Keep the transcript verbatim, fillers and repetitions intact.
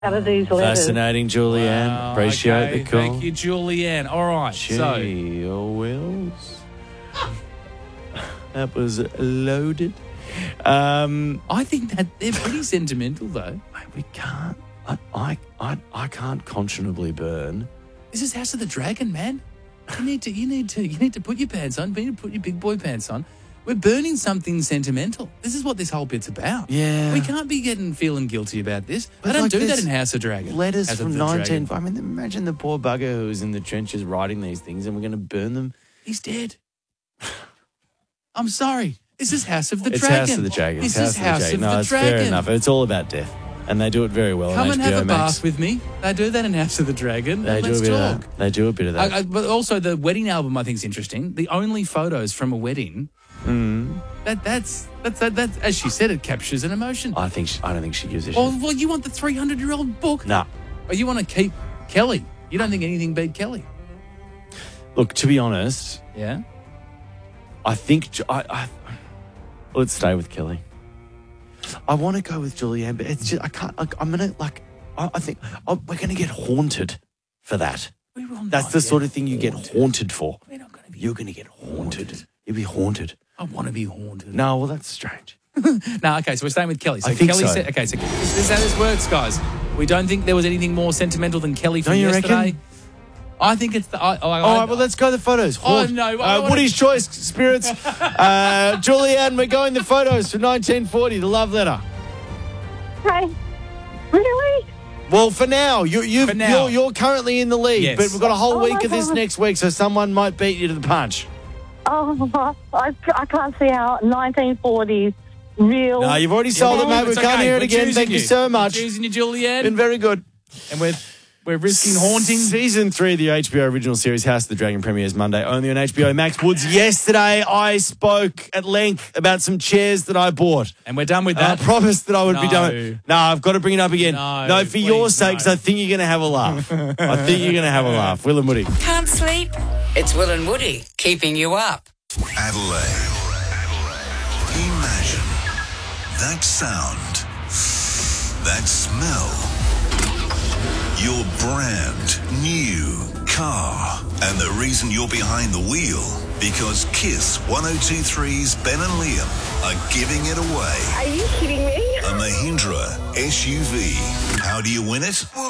out of these letters. Fascinating, Julianne. Wow, Appreciate okay. the call. Thank you, Julianne. All right, Gee, so your wheels. That was loaded. Um, I think that they're pretty sentimental, though. mate, we can't. I, I, I, I can't conscionably burn. This is House of the Dragon, man. You need to, you need to, you need to put your pants on. You need to put your big boy pants on. We're burning something sentimental. This is what this whole bit's about. Yeah. We can't be getting feeling guilty about this. But I don't like do that this in House of Dragon. Letters House of from the nineteen. Dragon. I mean, imagine the poor bugger who was in the trenches writing these things, and we're going to burn them. He's dead. I'm sorry. This is House of the It's Dragon. House of the Dragon. This It's is House of of the Dragon. No, the it's Dragon. fair enough. It's all about death, and they do it very well Come on and H B O have a Max. bath with me. They do that in House of the Dragon. They do Let's a bit talk. of that. They do a bit of that. I, I, but also the wedding album, I think, is interesting. The only photos from a wedding. Mm. That that's that's that, that's as she said, it captures an emotion. I think. She, I don't think she gives a shit. Oh well, you want the three hundred year old book? Nah. Or you want to keep Kelly? You don't think anything beat Kelly? Look, to be honest, Yeah. I think Ju- I, I let's stay with Kelly. I want to go with Julianne, but it's just I can't. Like, I'm gonna like. I, I think oh, we're gonna get haunted for that. We will That's not the get sort of thing you get haunted for. We're not going to be. You're gonna get haunted. You'll be haunted. I want to be haunted. No, well, that's strange. No, okay, so we're staying with Kelly. So I think Kelly so. said, okay, so this is how this works, guys. We don't think there was anything more sentimental than Kelly from Don't you yesterday. reckon? I think it's the. I, I, All I, right, well, let's go the photos. Oh, Haunt. no, I Uh, wanna- Woody's Choice, Spirits. uh, Julianne, we're going the photos for nineteen forty, the love letter. Hey, really? Well, for now, you, you've, For now. You're, you're currently in the lead, Yes. but we've got a whole Oh, week my of this God. next week, so someone might beat you to the punch. Oh, I, I can't see how nineteen forties real. No, you've already sold it, mate. We It's can't okay. hear it We're again. choosing Thank you so much. We're choosing you, Julianne. Been very good. And we're, we're risking haunting. Season three of the H B O original series House of the Dragon premieres Monday, only on H B O Max. Woods, yesterday I spoke at length about some chairs that I bought. And we're done with I that. promised that I would be No. done. No, I've got to bring it up again. No, for your please, sake, 'cause no. I think you're going to have a laugh. I think you're going to have a laugh. Will and Woody. Can't sleep? It's Will and Woody keeping you up. Adelaide. Imagine that sound, that smell, your brand new car, and the reason you're behind the wheel, because Kiss one oh two three's Ben and Liam are giving it away. Are you kidding me? A Mahindra S U V. How do you win it? Well,